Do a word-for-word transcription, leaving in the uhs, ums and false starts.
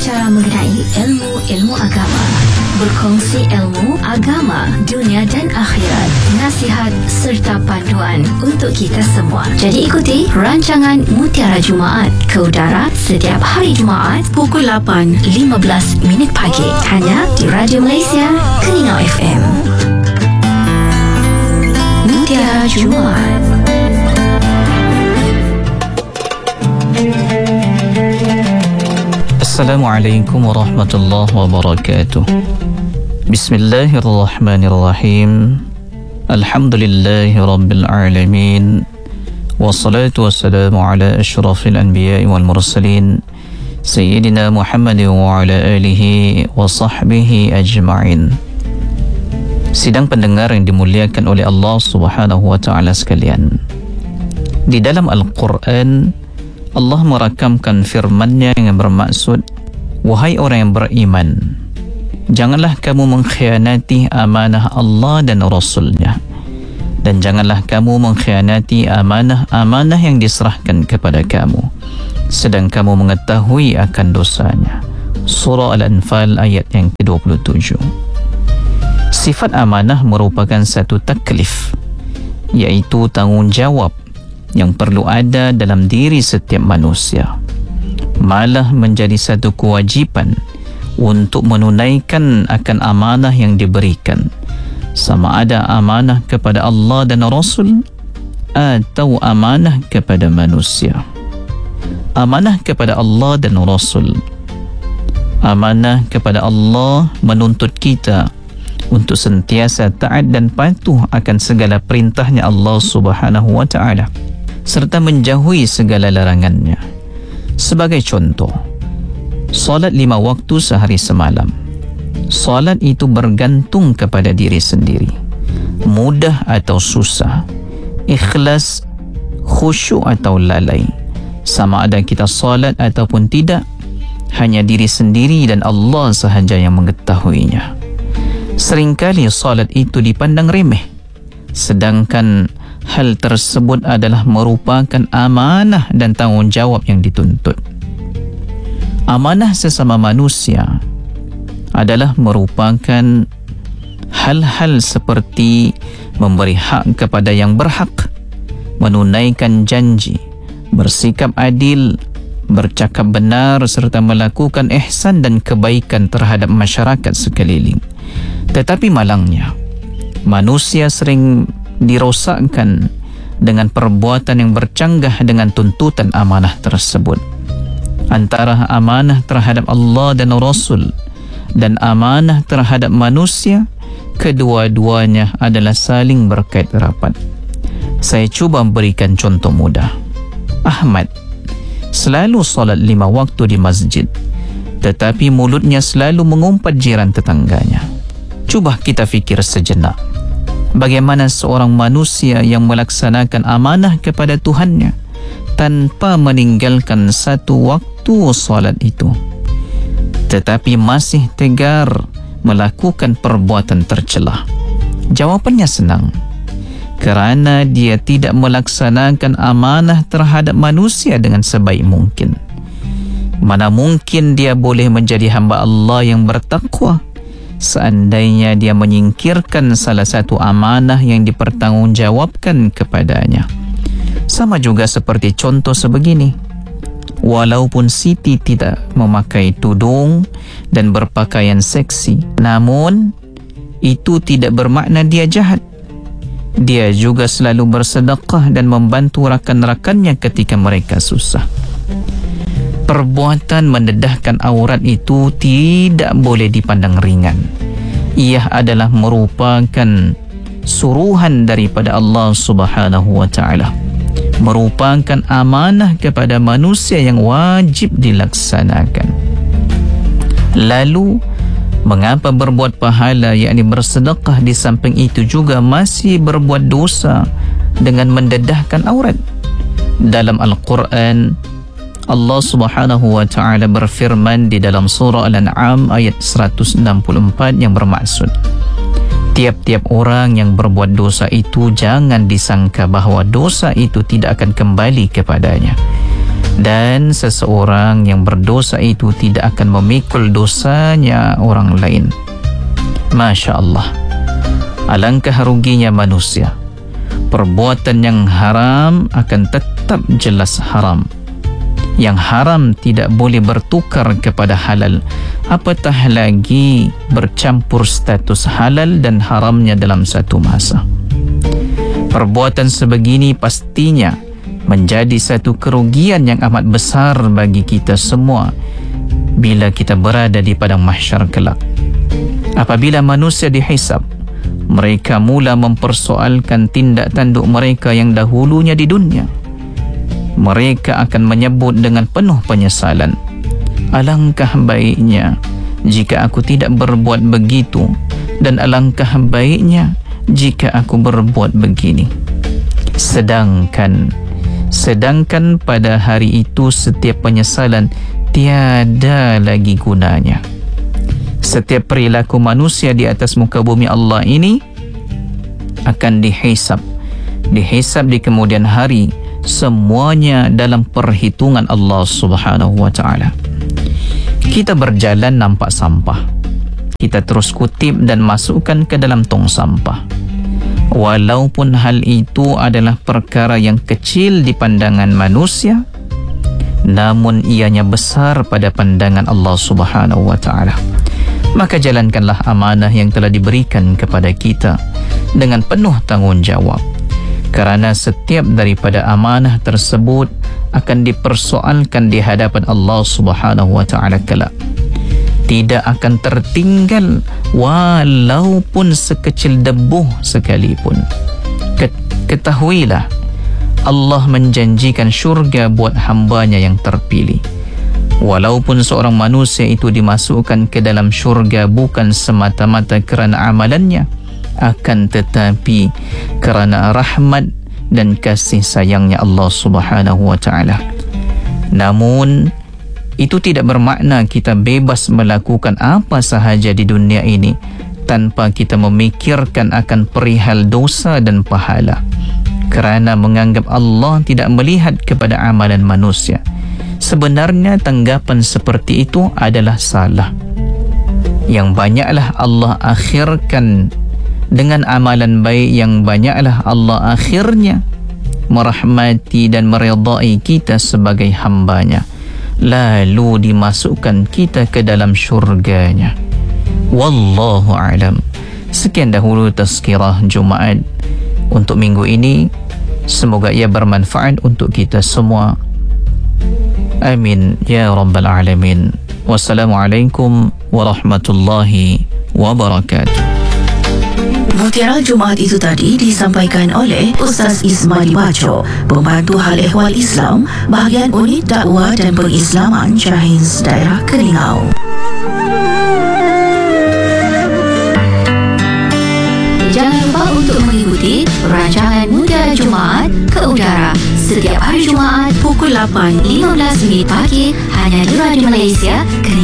berbicara mengenai ilmu-ilmu agama, berkongsi ilmu agama, dunia dan akhirat, nasihat serta panduan untuk kita semua. Jadi ikuti rancangan Mutiara Jumaat ke udara setiap hari Jumaat pukul lapan lima belas minit pagi hanya di Radio Malaysia Keningau F M. Mutiara Jumaat. Assalamualaikum warahmatullahi wabarakatuh. Bismillahirrahmanirrahim. Alhamdulillahi rabbil alamin. Wassalatu wassalamu ala ashrafil anbiya'i wal mursalin Sayyidina Muhammad wa ala alihi wa sahbihi ajma'in. Sidang pendengar yang dimuliakan oleh Allah Subhanahu wa ta'ala sekalian, di dalam Al-Quran Allah merakamkan firman-Nya yang bermaksud, wahai orang yang beriman, janganlah kamu mengkhianati amanah Allah dan Rasul-Nya, dan janganlah kamu mengkhianati amanah-amanah yang diserahkan kepada kamu sedang kamu mengetahui akan dosanya. Surah Al-Anfal ayat yang ke dua puluh tujuh. Sifat amanah merupakan satu taklif, iaitu tanggungjawab yang perlu ada dalam diri setiap manusia, malah menjadi satu kewajipan untuk menunaikan akan amanah yang diberikan, sama ada amanah kepada Allah dan Rasul atau amanah kepada manusia. Amanah kepada Allah dan Rasul, amanah kepada Allah menuntut kita untuk sentiasa taat dan patuh akan segala perintahnya Allah Subhanahu wa ta'ala, serta menjauhi segala larangannya. Sebagai contoh, solat lima waktu sehari semalam. Solat itu bergantung kepada diri sendiri, mudah atau susah, ikhlas, khusyuk atau lalai. Sama ada kita solat ataupun tidak, hanya diri sendiri dan Allah sahaja yang mengetahuinya. Seringkali solat itu dipandang remeh, sedangkan hal tersebut adalah merupakan amanah dan tanggungjawab yang dituntut. Amanah sesama manusia adalah merupakan hal-hal seperti memberi hak kepada yang berhak, menunaikan janji, bersikap adil, bercakap benar serta melakukan ihsan dan kebaikan terhadap masyarakat sekeliling. Tetapi malangnya, manusia sering dirosakkan dengan perbuatan yang bercanggah dengan tuntutan amanah tersebut. Antara amanah terhadap Allah dan Rasul dan amanah terhadap manusia, kedua-duanya adalah saling berkait rapat. Saya cuba berikan contoh mudah. Ahmad selalu solat lima waktu di masjid, tetapi mulutnya selalu mengumpat jiran tetangganya. Cuba kita fikir sejenak, bagaimana seorang manusia yang melaksanakan amanah kepada Tuhannya tanpa meninggalkan satu waktu solat itu, tetapi masih tegar melakukan perbuatan tercelah? Jawapannya senang, kerana dia tidak melaksanakan amanah terhadap manusia dengan sebaik mungkin. Mana mungkin dia boleh menjadi hamba Allah yang bertakwa seandainya dia menyingkirkan salah satu amanah yang dipertanggungjawabkan kepadanya. Sama juga seperti contoh sebegini, walaupun Siti tidak memakai tudung dan berpakaian seksi, namun itu tidak bermakna dia jahat. Dia juga selalu bersedekah dan membantu rakan-rakannya ketika mereka susah. Perbuatan mendedahkan aurat itu tidak boleh dipandang ringan. Ia adalah merupakan suruhan daripada Allah Subhanahu wa ta'ala, merupakan amanah kepada manusia yang wajib dilaksanakan. Lalu, mengapa berbuat pahala, yakni bersedekah, di samping itu juga masih berbuat dosa dengan mendedahkan aurat? Dalam Al-Quran, Allah Subhanahu wa ta'ala berfirman di dalam surah Al-An'am ayat seratus enam puluh empat yang bermaksud, tiap-tiap orang yang berbuat dosa itu jangan disangka bahawa dosa itu tidak akan kembali kepadanya. Dan seseorang yang berdosa itu tidak akan memikul dosanya orang lain. Masya Allah. Alangkah ruginya manusia. Perbuatan yang haram akan tetap jelas haram. Yang haram tidak boleh bertukar kepada halal, apatah lagi bercampur status halal dan haramnya dalam satu masa. Perbuatan sebegini pastinya menjadi satu kerugian yang amat besar bagi kita semua bila kita berada di padang mahsyar kelak. Apabila manusia dihisab, mereka mula mempersoalkan tindak tanduk mereka yang dahulunya di dunia. Mereka akan menyebut dengan penuh penyesalan, alangkah baiknya jika aku tidak berbuat begitu, dan alangkah baiknya jika aku berbuat begini. Sedangkan sedangkan pada hari itu setiap penyesalan tiada lagi gunanya. Setiap perilaku manusia di atas muka bumi Allah ini akan dihisab. Dihisab di kemudian hari, semuanya dalam perhitungan Allah Subhanahu wa taala. Kita berjalan nampak sampah, kita terus kutip dan masukkan ke dalam tong sampah. Walaupun hal itu adalah perkara yang kecil di pandangan manusia, namun ianya besar pada pandangan Allah Subhanahu wa taala. Maka jalankanlah amanah yang telah diberikan kepada kita dengan penuh tanggungjawab, kerana setiap daripada amanah tersebut akan dipersoalkan di hadapan Allah Subhanahu wa taala kelak. Tidak akan tertinggal walaupun sekecil debu sekalipun. Ketahuilah, Allah menjanjikan syurga buat hambanya yang terpilih. Walaupun seorang manusia itu dimasukkan ke dalam syurga bukan semata-mata kerana amalannya, akan tetapi kerana rahmat dan kasih sayangnya Allah Subhanahu wa taala. Namun itu tidak bermakna kita bebas melakukan apa sahaja di dunia ini tanpa kita memikirkan akan perihal dosa dan pahala, kerana menganggap Allah tidak melihat kepada amalan manusia. Sebenarnya tanggapan seperti itu adalah salah. Yang banyaklah Allah akhirkan dengan amalan baik, yang banyaklah Allah akhirnya merahmati dan meridai kita sebagai hambanya, lalu dimasukkan kita ke dalam syurganya. Wallahu a'lam. Sekian dahulu tazkirah Jumaat untuk minggu ini. Semoga ia bermanfaat untuk kita semua. Amin ya rabbal alamin. Wassalamualaikum warahmatullahi wabarakatuh. Mutiara Jumaat itu tadi disampaikan oleh Ustaz Ismail Baco, Pembantu Hal Ehwal Islam, Bahagian Unit Dakwah dan Pengislaman Syahins Daerah Keningau. Jangan lupa untuk mengikuti rancangan Mutiara Jumaat ke udara setiap hari Jumaat pukul lapan lima belas minit pagi hanya di Radio Malaysia Keningau.